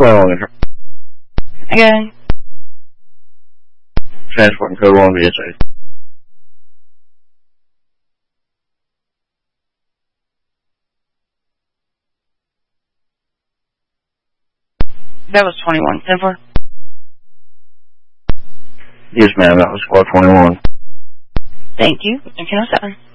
21. Again. Transporting code 1 VSA. That was 21. 10-4. Yes, ma'am. That was squad 21. Thank you. 1907.